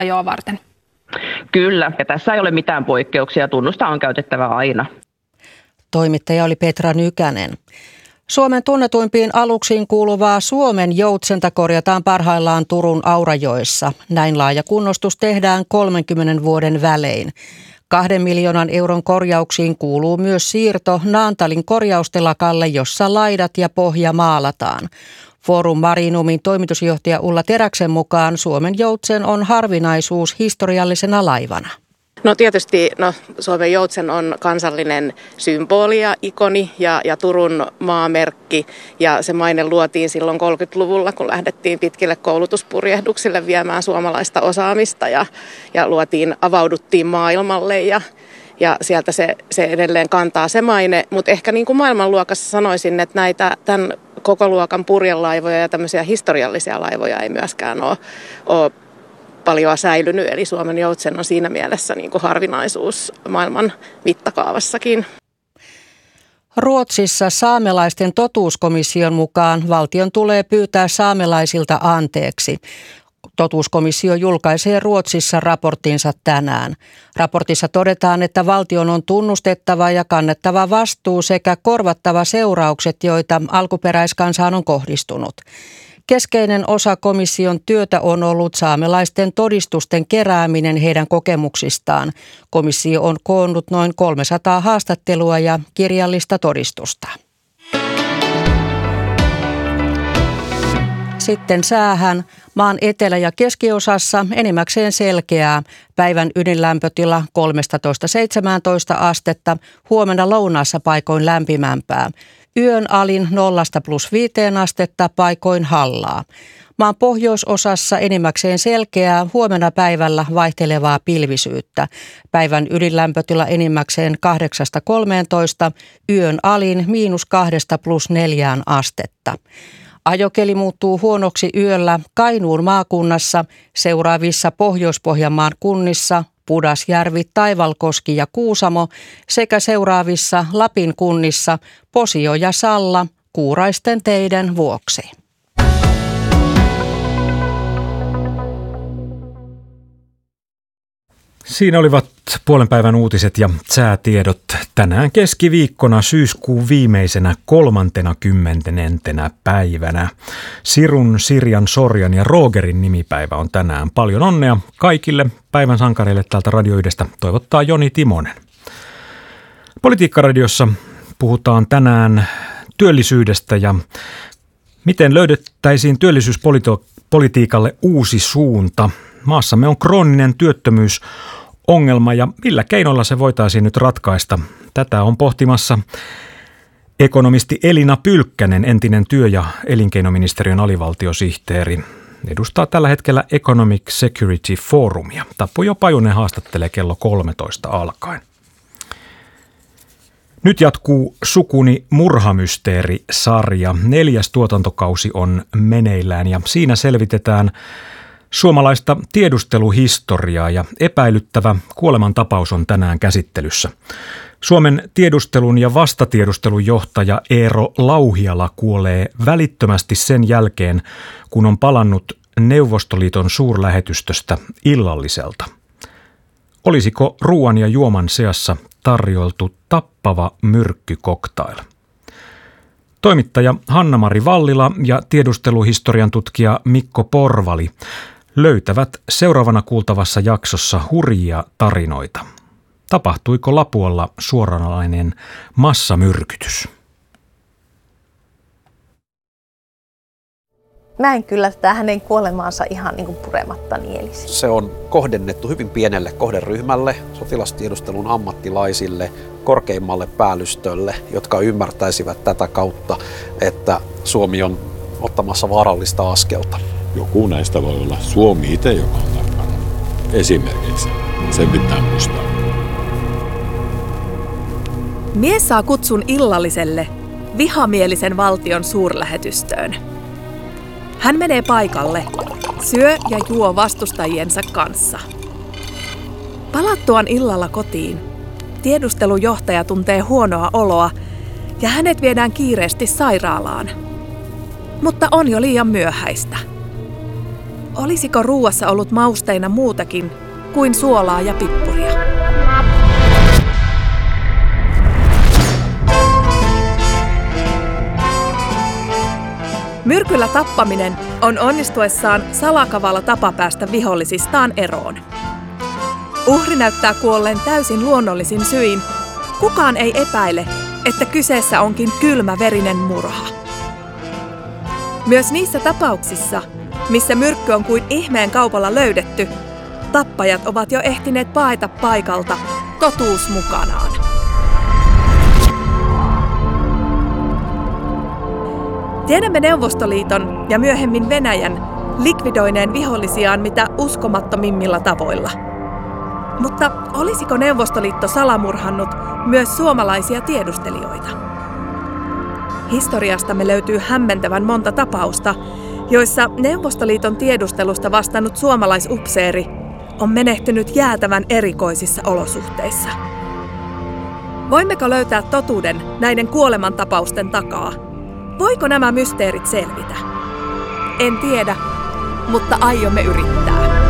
ajoa varten? Kyllä, ja tässä ei ole mitään poikkeuksia. Tunnusta on käytettävä aina. Toimittaja oli Petra Nykänen. Suomen tunnetuimpiin aluksiin kuuluvaa Suomen joutsenta korjataan parhaillaan Turun Aurajoessa. Näin laaja kunnostus tehdään 30 vuoden välein. 2 miljoonan euron korjauksiin kuuluu myös siirto Naantalin korjaustelakalle, jossa laidat ja pohja maalataan. Forum Marinumin toimitusjohtaja Ulla Teräksen mukaan Suomen joutsen on harvinaisuus historiallisena laivana. No tietysti Suomen joutsen on kansallinen symboli ja ikoni ja Turun maamerkki. Ja se maine luotiin silloin 30-luvulla, kun lähdettiin pitkille koulutuspurjehduksille viemään suomalaista osaamista ja avauduttiin maailmalle ja sieltä se edelleen kantaa se maine. Mutta ehkä niin kuin maailmanluokassa sanoisin, että tämän koko luokan purjelaivoja ja tämmöisiä historiallisia laivoja ei myöskään ole paljon säilynyt, eli Suomen joutsen on siinä mielessä niin kuin harvinaisuus maailman mittakaavassakin. Ruotsissa saamelaisten totuuskomission mukaan valtion tulee pyytää saamelaisilta anteeksi. Totuuskomissio julkaisee Ruotsissa raporttinsa tänään. Raportissa todetaan, että valtion on tunnustettava ja kannettava vastuu sekä korvattava seuraukset, joita alkuperäiskansaan on kohdistunut. Keskeinen osa komission työtä on ollut saamelaisten todistusten kerääminen heidän kokemuksistaan. Komissio on koonnut noin 300 haastattelua ja kirjallista todistusta. Sitten säähän. Maan etelä- ja keskiosassa enimmäkseen selkeää. Päivän ydinlämpötila 13–17 astetta, huomenna lounaassa paikoin lämpimämpää. Yön alin 0–+5 astetta, paikoin hallaa. Maan pohjoisosassa enimmäkseen selkeää, huomenna päivällä vaihtelevaa pilvisyyttä. Päivän ydinlämpötila enimmäkseen 8–13, yön alin -2–+4 astetta. Ajokeli muuttuu huonoksi yöllä Kainuun maakunnassa, seuraavissa Pohjois-Pohjanmaan kunnissa Pudasjärvi, Taivalkoski ja Kuusamo sekä seuraavissa Lapin kunnissa Posio ja Salla kuuraisten teiden vuoksi. Siinä olivat puolen päivän uutiset ja säätiedot tänään keskiviikkona syyskuun viimeisenä 30. päivänä. Sirun, Sirjan, Sorjan ja Rogerin nimipäivä on tänään. Paljon onnea kaikille päivän sankareille täältä Radio Yhdestä toivottaa Joni Timonen. Politiikkaradiossa puhutaan tänään työllisyydestä ja miten löydettäisiin työllisyyspolitiikalle uusi suunta. Maassamme on krooninen työttömyysongelma ja millä keinoilla se voitaisiin nyt ratkaista? Tätä on pohtimassa ekonomisti Elina Pylkkänen, entinen työ- ja elinkeinoministeriön alivaltiosihteeri. Edustaa tällä hetkellä Economic Security Forumia. Tapio Pajunen haastattelee kello 13 alkaen. Nyt jatkuu Sukuni murhamysteeri-sarja. 4. tuotantokausi on meneillään ja siinä selvitetään suomalaista tiedusteluhistoriaa ja epäilyttävä kuolemantapaus on tänään käsittelyssä. Suomen tiedustelun ja vastatiedustelun johtaja Eero Lauhiala kuolee välittömästi sen jälkeen, kun on palannut Neuvostoliiton suurlähetystöstä illalliselta. Olisiko ruoan ja juoman seassa tarjoltu tappava myrkkykoktail? Toimittaja Hanna-Mari Vallila ja tiedusteluhistorian tutkija Mikko Porvali löytävät seuraavana kuultavassa jaksossa hurjia tarinoita. Tapahtuiko Lapualla suoranainen massamyrkytys? Mä en kyllä tätä hänen kuolemaansa ihan niin kuin purematta nielisi. Se on kohdennettu hyvin pienelle kohderyhmälle, sotilastiedustelun ammattilaisille, korkeimmalle päällystölle, jotka ymmärtäisivät tätä kautta, että Suomi on ottamassa vaarallista askelta. Joku näistä voi olla Suomi itse, joka on takana. Esimerkiksi. Sen pitää muistaa. Mies saa kutsun illalliselle vihamielisen valtion suurlähetystöön. Hän menee paikalle, syö ja juo vastustajiensa kanssa. Palattuaan illalla kotiin, tiedustelujohtaja tuntee huonoa oloa ja hänet viedään kiireesti sairaalaan. Mutta on jo liian myöhäistä. olisiko ruuassa ollut mausteina muutakin kuin suolaa ja pippuria? Myrkyllä tappaminen on onnistuessaan salakavalla tapa päästä vihollisistaan eroon. Uhri näyttää kuolleen täysin luonnollisin syin. Kukaan ei epäile, että kyseessä onkin kylmä verinen murha. Myös niissä tapauksissa, missä myrkky on kuin ihmeen kaupalla löydetty, tappajat ovat jo ehtineet paeta paikalta, totuus mukanaan. Tiedämme Neuvostoliiton ja myöhemmin Venäjän likvidoineen vihollisiaan mitä uskomattomimmilla tavoilla. Mutta olisiko Neuvostoliitto salamurhannut myös suomalaisia tiedustelijoita? Historiastamme löytyy hämmentävän monta tapausta, joissa Neuvostoliiton tiedustelusta vastannut suomalaisupseeri on menehtynyt jäätävän erikoisissa olosuhteissa. Voimmeko löytää totuuden näiden kuolemantapausten takaa? Voiko nämä mysteerit selvitä? En tiedä, mutta aiomme yrittää.